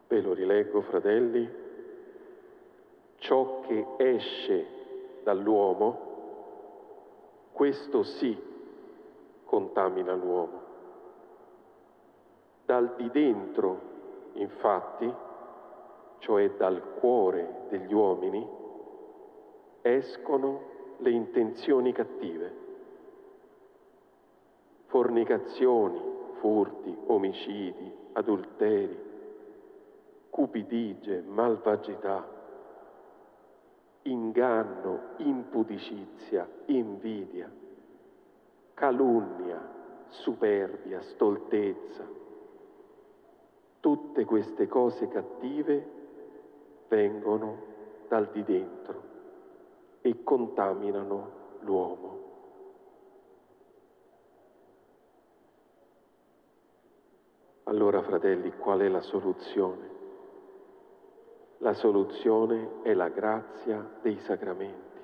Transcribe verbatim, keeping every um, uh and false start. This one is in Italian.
Ve lo rileggo, fratelli. Ciò che esce dall'uomo, questo sì contamina l'uomo. Dal di dentro, infatti, cioè dal cuore degli uomini, escono le intenzioni cattive, fornicazioni, furti, omicidi, adulteri, cupidigie, malvagità, inganno, impudicizia, invidia, calunnia, superbia, stoltezza. Tutte queste cose cattive vengono dal di dentro e contaminano l'uomo. Allora, fratelli, qual è la soluzione? La soluzione è la grazia dei sacramenti.